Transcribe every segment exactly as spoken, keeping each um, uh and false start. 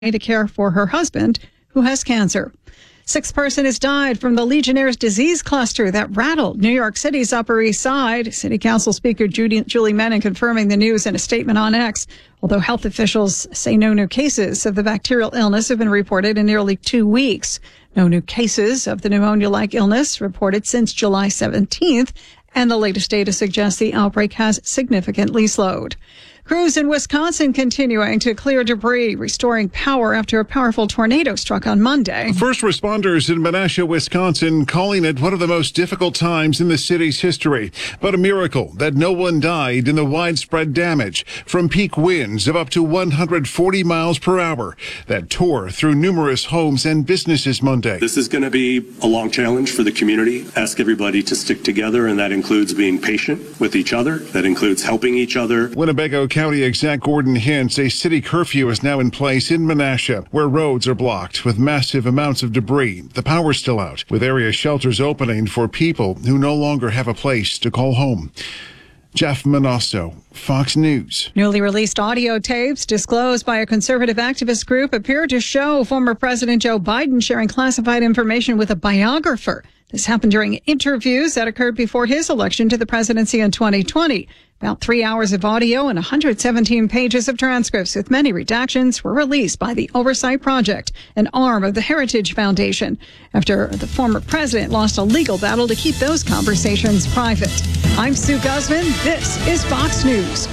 to care for her husband, who has cancer. Sixth person has died from the Legionnaire's disease cluster that rattled New York City's Upper East Side. City Council Speaker Judy, Julie Menin confirming the news in a statement on X. Although health officials say no new cases of the bacterial illness have been reported in nearly two weeks. No new cases of the pneumonia-like illness reported since July seventeenth, and the latest data suggests the outbreak has significantly slowed. Crews in Wisconsin continuing to clear debris, restoring power after a powerful tornado struck on Monday. First responders in Menasha, Wisconsin, calling it one of the most difficult times in the city's history. But a miracle that no one died in the widespread damage from peak winds of up to one hundred forty miles per hour that tore through numerous homes and businesses Monday. This is going to be a long challenge for the community. Ask everybody to stick together, and that includes being patient with each other. That includes helping each other. Winnebago County Exec Gordon Hintz, a city curfew is now in place in Menasha, where roads are blocked with massive amounts of debris. The power's still out, with area shelters opening for people who no longer have a place to call home. Jeff Manasso, Fox News. Newly released audio tapes disclosed by a conservative activist group appear to show former President Joe Biden sharing classified information with a biographer. This happened during interviews that occurred before his election to the presidency in twenty twenty. About three hours of audio and one hundred seventeen pages of transcripts with many redactions were released by the Oversight Project, an arm of the Heritage Foundation, after the former president lost a legal battle to keep those conversations private. I'm Sue Guzman. This is Fox News.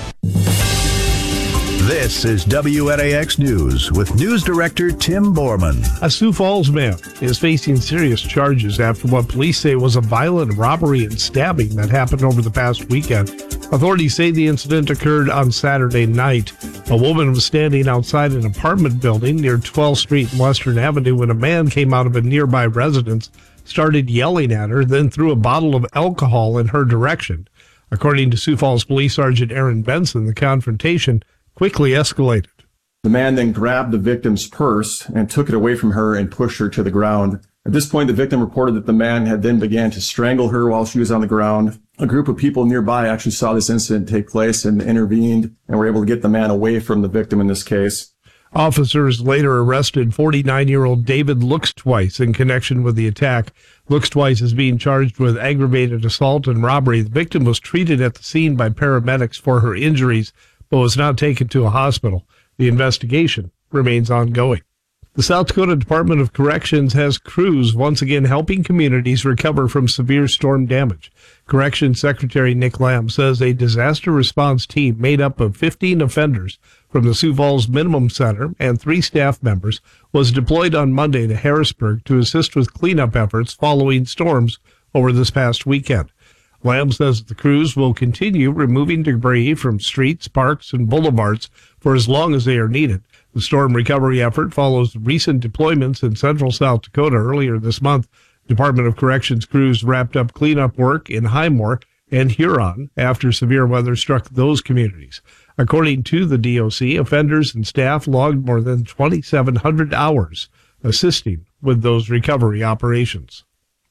This is W N A X News with News Director Tim Borman. A Sioux Falls man is facing serious charges after what police say was a violent robbery and stabbing that happened over the past weekend. Authorities say the incident occurred on Saturday night. A woman was standing outside an apartment building near twelfth street and Western Avenue when a man came out of a nearby residence, started yelling at her, then threw a bottle of alcohol in her direction. According to Sioux Falls Police Sergeant Aaron Benson, the confrontation quickly escalated. The man then grabbed the victim's purse and took it away from her and pushed her to the ground. At this point, the victim reported that the man had then began to strangle her while she was on the ground. A group of people nearby actually saw this incident take place and intervened and were able to get the man away from the victim in this case. Officers later arrested forty-nine-year-old David Looks-Twice in connection with the attack. Looks-Twice is being charged with aggravated assault and robbery. The victim was treated at the scene by paramedics for her injuries, but was not taken to a hospital. The investigation remains ongoing. The South Dakota Department of Corrections has crews once again helping communities recover from severe storm damage. Corrections Secretary Nick Lamb says a disaster response team made up of fifteen offenders from the Sioux Falls Minimum Center and three staff members was deployed on Monday to Harrisburg to assist with cleanup efforts following storms over this past weekend. Lamb says the crews will continue removing debris from streets, parks, and boulevards for as long as they are needed. The storm recovery effort follows recent deployments in central South Dakota earlier this month. Department of Corrections crews wrapped up cleanup work in Highmore and Huron after severe weather struck those communities. According to the D O C, offenders and staff logged more than twenty-seven hundred hours assisting with those recovery operations.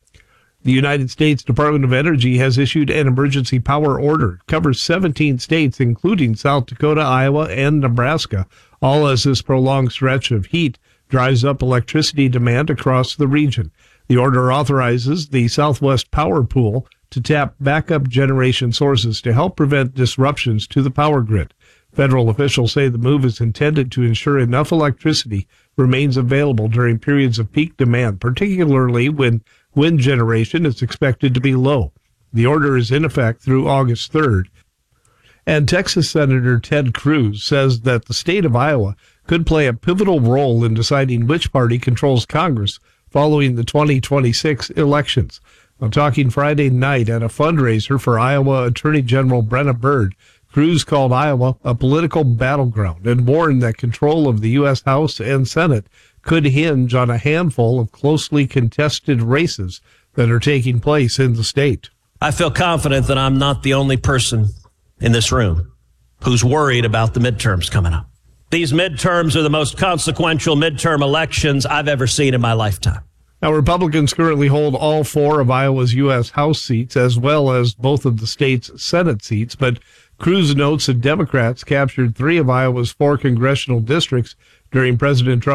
The United States Department of Energy has issued an emergency power order. It covers seventeen states, including South Dakota, Iowa, and Nebraska, all as this prolonged stretch of heat drives up electricity demand across the region. The order authorizes the Southwest Power Pool to tap backup generation sources to help prevent disruptions to the power grid. Federal officials say the move is intended to ensure enough electricity remains available during periods of peak demand, particularly when wind generation is expected to be low. The order is in effect through August third. And Texas Senator Ted Cruz says that the state of Iowa could play a pivotal role in deciding which party controls Congress following the twenty twenty-six elections. I'm talking Friday night at a fundraiser for Iowa Attorney General Brenna Bird. Cruz called Iowa a political battleground and warned that control of the U S House and Senate could hinge on a handful of closely contested races that are taking place in the state. I feel confident that I'm not the only person in this room who's worried about the midterms coming up. These midterms are the most consequential midterm elections I've ever seen in my lifetime. Now, Republicans currently hold all four of Iowa's U S House seats as well as both of the state's Senate seats, but Cruz notes that Democrats captured three of Iowa's four congressional districts during President Trump